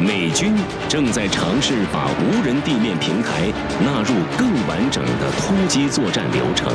美军正在尝试把无人地面平台纳入更完整的突击作战流程。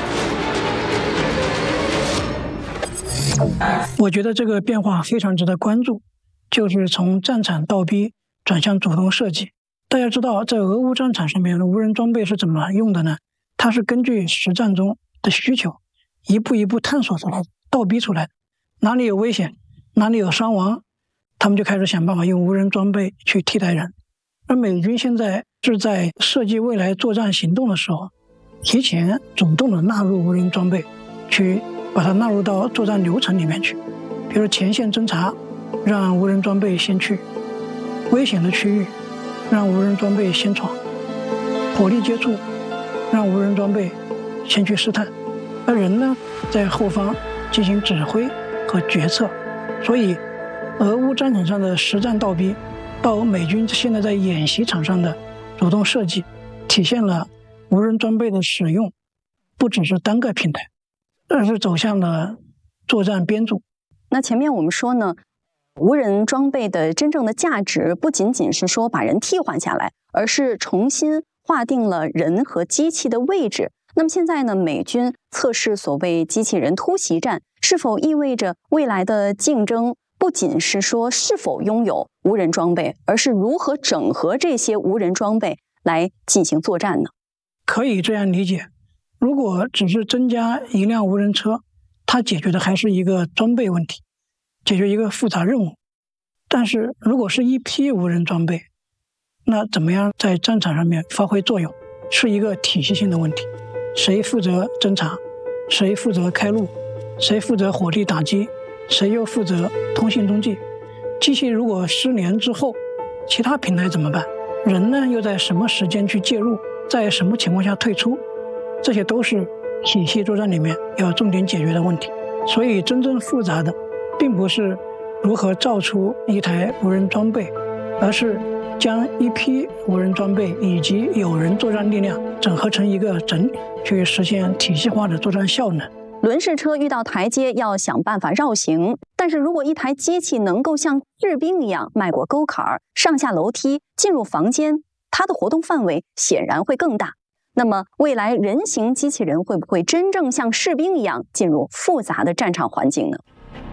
我觉得这个变化非常值得关注，就是从战场倒逼转向主动设计。大家知道，在俄乌战场上面的无人装备是怎么用的呢？它是根据实战中的需求，一步一步探索出来的，倒逼出来的。哪里有危险，哪里有伤亡，他们就开始想办法用无人装备去替代人。而美军现在是在设计未来作战行动的时候，提前主动的纳入无人装备，去把它纳入到作战流程里面去。比如前线侦察，让无人装备先去；危险的区域，让无人装备先闯；火力接触，让无人装备先去试探。而人呢，在后方进行指挥和决策。所以俄乌战场上的实战倒逼，到美军现在在演习场上的主动设计，体现了无人装备的使用不只是单个平台，而是走向了作战编组。 那前面我们说呢，无人装备的真正的价值不仅仅是说把人替换下来，而是重新划定了人和机器的位置。那么现在呢，美军测试所谓机器人突袭战，是否意味着未来的竞争不仅是说是否拥有无人装备，而是如何整合这些无人装备来进行作战呢？ 可以这样理解，如果只是增加一辆无人车，它解决的还是一个装备问题，解决一个复杂任务。但是如果是一批无人装备，那怎么样在战场上面发挥作用，是一个体系性的问题。谁负责侦察，谁负责开路，谁负责火力打击，谁又负责通信中继。机器如果失联之后，其他平台怎么办？人呢，又在什么时间去介入，在什么情况下退出？这些都是体系作战里面要重点解决的问题。所以真正复杂的并不是如何造出一台无人装备，而是将一批无人装备以及有人作战力量整合成一个整体，去实现体系化的作战效能。 轮式车遇到台阶要想办法绕行，但是如果一台机器能够像士兵一样迈过沟坎、上下楼梯、进入房间，它的活动范围显然会更大。那么未来人形机器人会不会真正像士兵一样进入复杂的战场环境呢？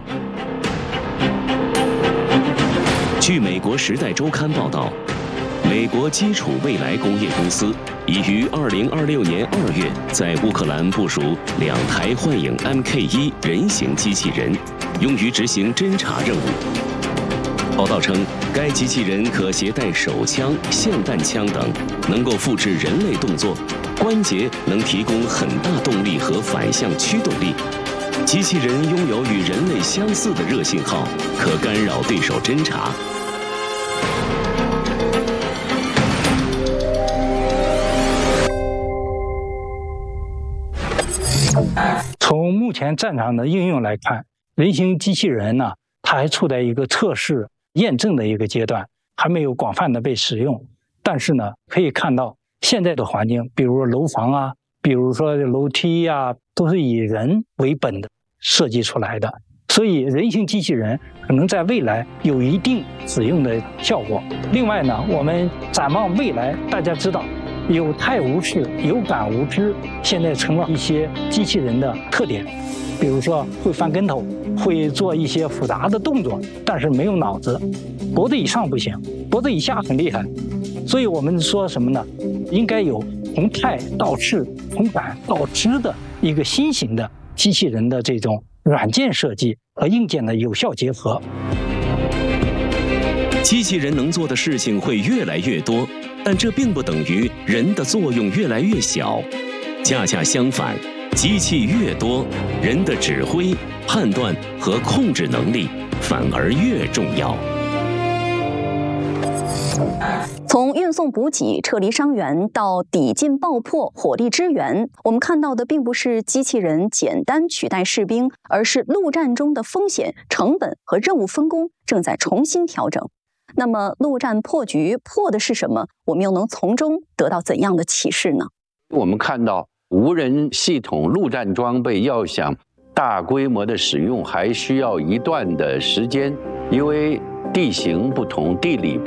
据美国《时代周刊》报道，美国基础未来工业公司已于2026年2月在乌克兰部署2台幻影 Mk1人形机器人，用于执行侦察任务。报道称，该机器人可携带手枪、霰弹枪等，能够复制人类动作，关节能提供很大动力和反向驱动力。机器人拥有与人类相似的热信号，可干扰对手侦察。 从目前战场的应用来看，人形机器人呢，它还处在一个测试验证的一个阶段，还没有广泛的被使用。但是呢，可以看到现在的环境，比如说楼房啊，比如说楼梯啊，都是以人为本的设计出来的。所以人形机器人可能在未来有一定使用的效果。另外呢，我们展望未来，大家知道有态无事，有感无知，现在成了一些机器人的特点。比如说会翻跟头，会做一些复杂的动作，但是没有脑子。脖子以上不行，脖子以下很厉害。所以我们说什么呢？应该有从态到事，从感到知的一个新型的机器人的这种软件设计和硬件的有效结合。 机器人能做的事情会越来越多，但这并不等于人的作用越来越小。恰恰相反，机器越多，人的指挥、判断和控制能力反而越重要。 从运送补给、撤离伤员到抵近爆破、火力支援，我们看到的并不是机器人简单取代士兵，而是陆战中的风险、成本和任务分工正在重新调整。那么，陆战破局破的是什么？我们又能从中得到怎样的启示呢？ 我们看到无人系统陆战装备要想大规模的使用，还需要一段的时间，因为地形不同、地理